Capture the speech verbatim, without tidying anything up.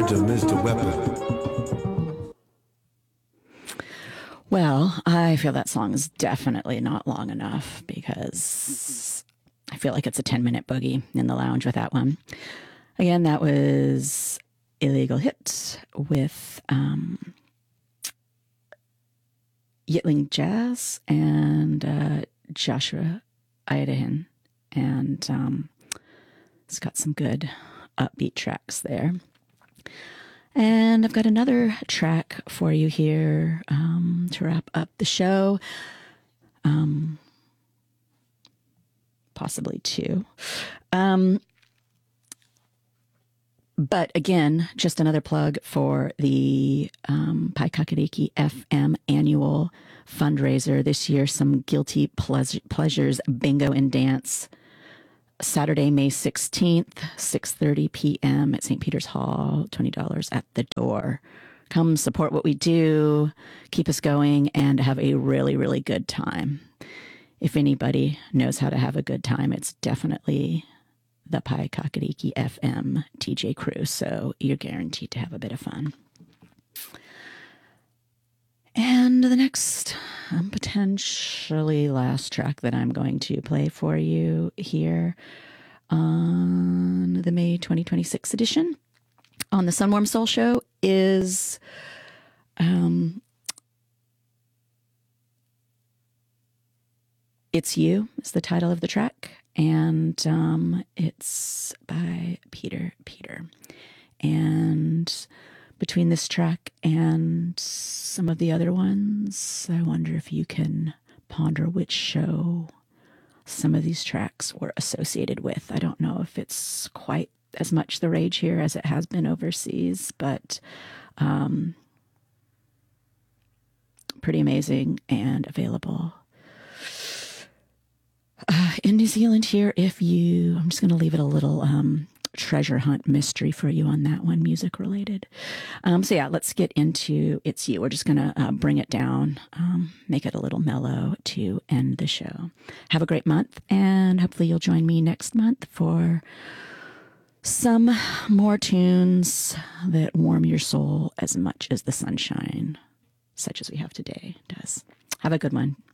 Mister Mister Weapon. Well, I feel that song is definitely not long enough because I feel like it's a ten minute boogie in the lounge with that one. Again, that was Illegal Hit with um, Yitling Jazz and uh, Joshua Idahan. And um, it's got some good upbeat tracks there. And I've got another track for you here um, to wrap up the show. Um, possibly two. Um, but again, just another plug for the um, Pai Kakariki F M annual fundraiser this year. Some Guilty Pleas- Pleasures Bingo and Dance. Saturday, May sixteenth, six thirty p.m. at Saint Peter's Hall, twenty dollars at the door. Come support what we do, keep us going, and have a really, really good time. If anybody knows how to have a good time, it's definitely the Pai Kakariki F M T J crew, so you're guaranteed to have a bit of fun. And the next um, potentially last track that I'm going to play for you here on the May twenty twenty-six edition on the Sunwarm Soul Show is um, It's You is the title of the track, and um, it's by Peter Peter. And between this track and some of the other ones, I wonder if you can ponder which show some of these tracks were associated with. I don't know if it's quite as much the rage here as it has been overseas, but um, pretty amazing and available uh, in New Zealand here. If you, I'm just going to leave it a little um, treasure hunt mystery for you on that one, music related. Um, so yeah, let's get into It's You. We're just going to uh, bring it down, um, make it a little mellow to end the show. Have a great month, and hopefully you'll join me next month for some more tunes that warm your soul as much as the sunshine, such as we have today, does. Have a good one.